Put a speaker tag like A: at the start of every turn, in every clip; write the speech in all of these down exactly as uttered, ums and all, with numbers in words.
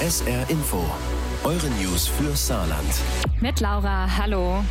A: S R Info. Eure News für Saarland.
B: Mit Laura, hallo.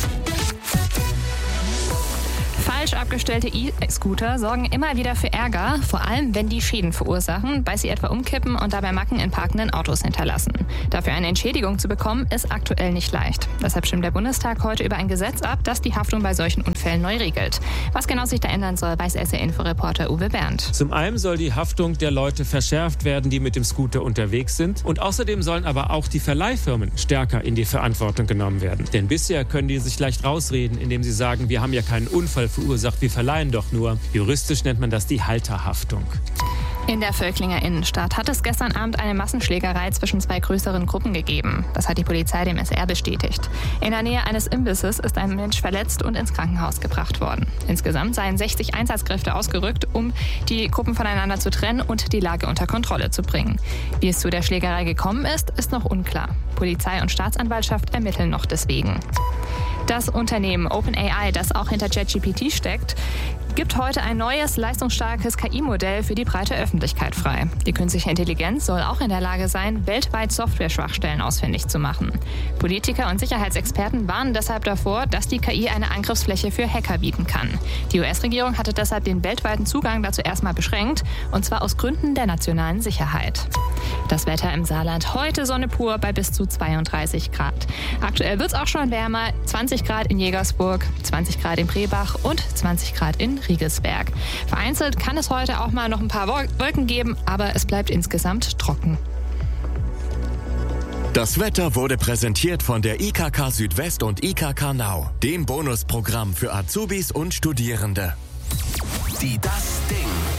B: Falsch abgestellte E-Scooter sorgen immer wieder für Ärger, vor allem wenn die Schäden verursachen, weil sie etwa umkippen und dabei Macken in parkenden Autos hinterlassen. Dafür eine Entschädigung zu bekommen, ist aktuell nicht leicht. Deshalb stimmt der Bundestag heute über ein Gesetz ab, das die Haftung bei solchen Unfällen neu regelt. Was genau sich da ändern soll, weiß S R-Info-Reporter Uwe Bernd.
C: Zum einen soll die Haftung der Leute verschärft werden, die mit dem Scooter unterwegs sind. Und außerdem sollen aber auch die Verleihfirmen stärker in die Verantwortung genommen werden. Denn bisher können die sich leicht rausreden, indem sie sagen, wir haben ja keinen Unfall verursacht, wir verleihen doch nur. Juristisch nennt man das die Halterhaftung.
B: In der Völklinger Innenstadt hat es gestern Abend eine Massenschlägerei zwischen zwei größeren Gruppen gegeben. Das hat die Polizei dem S R bestätigt. In der Nähe eines Imbisses ist ein Mensch verletzt und ins Krankenhaus gebracht worden. Insgesamt seien sechzig Einsatzkräfte ausgerückt, um die Gruppen voneinander zu trennen und die Lage unter Kontrolle zu bringen. Wie es zu der Schlägerei gekommen ist, ist noch unklar. Polizei und Staatsanwaltschaft ermitteln noch deswegen. Das Unternehmen OpenAI, das auch hinter ChatGPT steckt, gibt heute ein neues, leistungsstarkes K I-Modell für die breite Öffentlichkeit frei. Die künstliche Intelligenz soll auch in der Lage sein, weltweit Software-Schwachstellen ausfindig zu machen. Politiker und Sicherheitsexperten warnen deshalb davor, dass die K I eine Angriffsfläche für Hacker bieten kann. Die U S-Regierung hatte deshalb den weltweiten Zugang dazu erstmal beschränkt, und zwar aus Gründen der nationalen Sicherheit. Das Wetter im Saarland: heute Sonne pur bei bis zu zweiunddreißig Grad. Aktuell wird es auch schon wärmer: zwanzig Grad in Jägersburg, zwanzig Grad in Brebach und zwanzig Grad in Riegelsberg. Vereinzelt kann es heute auch mal noch ein paar Wolken geben, aber es bleibt insgesamt trocken.
A: Das Wetter wurde präsentiert von der I K K Südwest und I K K Now, dem Bonusprogramm für Azubis und Studierende. Die Das Ding.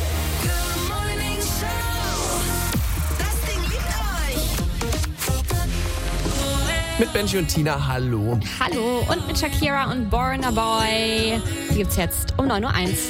D: Mit Benji und Tina, hallo.
E: Hallo, und mit Shakira und Born a Boy. Die gibt's jetzt um neun Uhr eins.